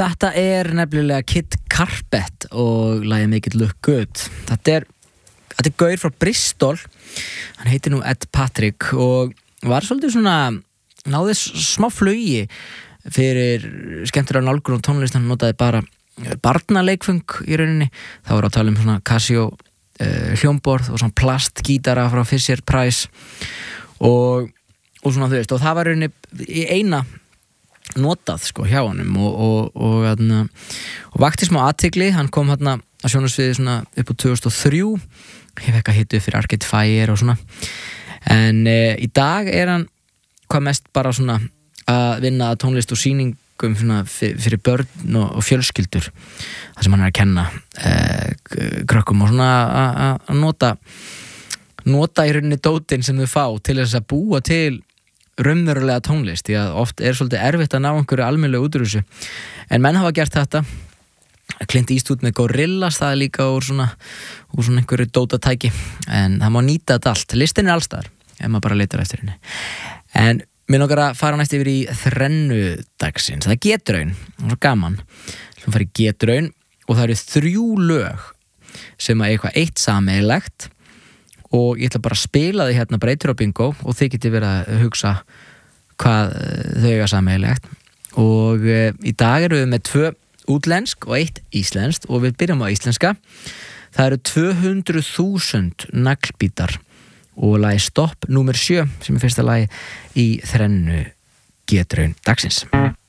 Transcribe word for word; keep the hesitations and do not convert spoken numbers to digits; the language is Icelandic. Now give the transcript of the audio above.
Þetta er nefnilega Kid Carpet og lagið Make It Look Good. Þetta er, þetta er gaur frá Bristol. Hann heitir nú Ed Patrick og var svolítið svona, náði smá flugi fyrir skemmtilega nálgun og tónlist. Hann notaði bara barnaleikföng í rauninni. Það var að tala um svona Casio uh, hljómborð og svona plastgítara frá Fisher Price og, og svona þú veist, og það var í rauninni eina notað sko hjá honum og, og, og, og, og vakti smá athygli. Hann kom hérna að sjónarsviði svona upp á tvö þúsund og þrjú, hef ekki hitu fyrir Arcade Fire og svona, en e, í dag er hann hvað mest bara svona að vinna að tónlist og sýningum svona fyrir börn og, og fjölskyldur, það sem hann er að kenna e, krökkum og svona að nota nota í rauninni dótin sem þau fá til þess að búa til raunverulega tónlist, því að oft er svolítið erfitt að ná einhverju almennilegu út úr þessu, en menn hafa gert þetta. Clint Eastwood með Gorillaz, það er líka úr svona, úr svona einhverju dótatæki, en það má nýta þetta allt. Listin er allstaðar ef maður bara leitar eftir henni. En mér langar að fara næst yfir í þrennu dagsins. Það er Getraun, það er svo gaman. Svo fara í Getraun og það eru þrjú lög sem að eitthvað eitt sameiginlegt, og ég ætla bara að spila því hérna breytir á bingo og þið getið verið að hugsa hvað þau eiga sameiginlegt. Og e, í dag erum við með tvö útlensk og eitt íslenskt og við byrjum á íslenska. Það eru tvö hundruð þúsund naglbítar og lagi Stopp númer sjö sem er fyrsta lagi í þrennu Getraun dagsins.